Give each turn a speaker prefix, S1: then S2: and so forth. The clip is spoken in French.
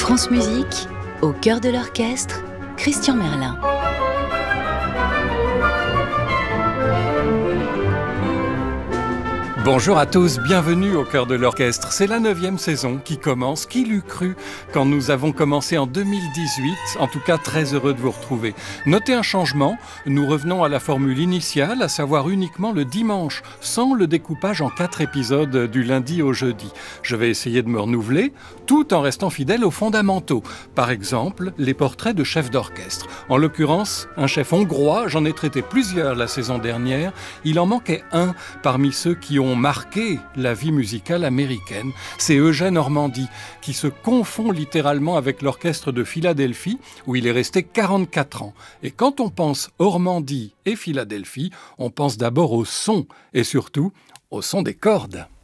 S1: France Musique, au cœur de l'orchestre, Christian Merlin.
S2: Bonjour à tous, bienvenue au cœur de l'orchestre. C'est la 9e saison qui commence. Qui l'eût cru quand nous avons commencé en 2018 ? En tout cas, très heureux de vous retrouver. Notez un changement, nous revenons à la formule initiale, à savoir uniquement le dimanche, sans le découpage en 4 épisodes du lundi au jeudi. Je vais essayer de me renouveler, tout en restant fidèle aux fondamentaux. Par exemple, les portraits de chefs d'orchestre. En l'occurrence, un chef hongrois, j'en ai traité plusieurs la saison dernière. Il en manquait un parmi ceux qui ont marqué la vie musicale américaine. C'est Eugène Ormandy, qui se confond littéralement avec l'orchestre de Philadelphie, où il est resté 44 ans. Et quand on pense Ormandy et Philadelphie, on pense d'abord au son, et surtout au son des cordes.